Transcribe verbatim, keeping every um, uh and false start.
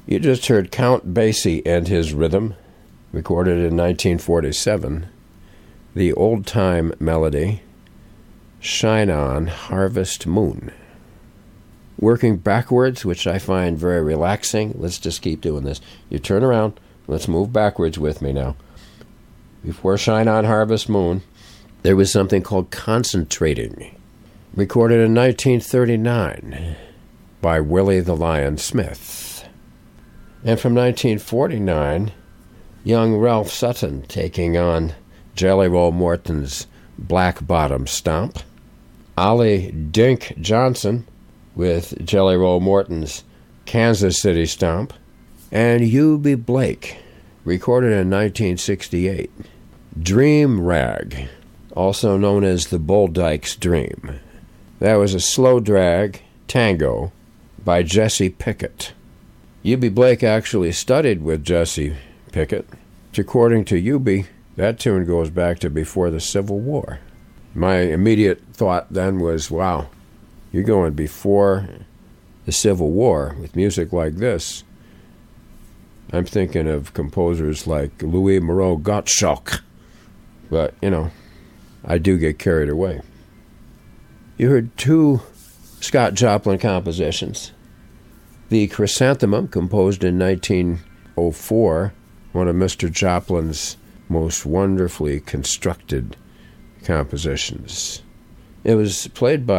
You just heard Count Basie and his Rhythm, recorded in nineteen forty-seven. The old-time melody, Shine On, Harvest Moon. Working backwards, which I find very relaxing. Let's just keep doing this. You turn around. Let's move backwards with me now. Before Shine On, Harvest Moon, there was something called Concentrating, recorded in nineteen thirty-nine by Willie the Lion Smith. And from nineteen forty-nine, young Ralph Sutton taking on Jelly Roll Morton's Black Bottom Stomp. Ollie Dink Johnson with Jelly Roll Morton's Kansas City Stomp. And Eubie Blake, recorded in nineteen sixty-eight. Dream Rag, also known as the Bull Dyke's Dream. That was a slow drag tango by Jesse Pickett. Eubie Blake actually studied with Jesse Pickett. According to Eubie, that tune goes back to before the Civil War. My immediate thought then was, wow, you're going before the Civil War with music like this. I'm thinking of composers like Louis Moreau Gottschalk. But, you know, I do get carried away. You heard two Scott Joplin compositions. The Chrysanthemum, composed in nineteen oh four, one of Mister Joplin's most wonderfully constructed compositions. It was played by